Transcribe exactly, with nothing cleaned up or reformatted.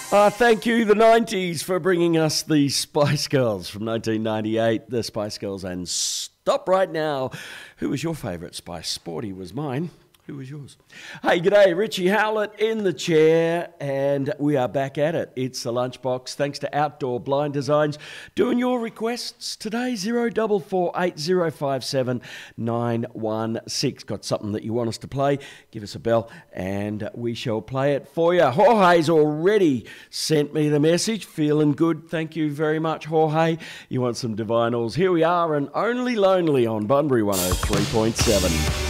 Uh, thank you, the nineties, for bringing us the Spice Girls from nineteen ninety-eight. The Spice Girls and Stop Right Now. Who was your favourite Spice? Sporty was mine. Who was yours? Hey, g'day, Richie Howlett in the chair, and we are back at it. It's the Lunchbox, thanks to Outdoor Blind Designs. Doing your requests today, zero four four eight zero five seven nine one six. Got something that you want us to play? Give us a bell, and we shall play it for you. Jorge's already sent me the message. Feeling good, thank you very much, Jorge. You want some Divinals? Here we are, and Only Lonely on Bunbury one oh three point seven.